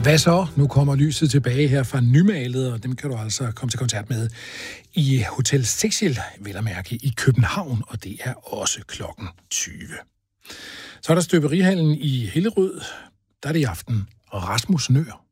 Hvad så? Nu kommer lyset tilbage her fra Nymalet, og dem kan du altså komme til koncert med i Hotel Cecil, vel at mærke, i København, og det er også klokken 20. Så er der støberihallen i Hillerød. Der er det i aften Rasmus Nøhr.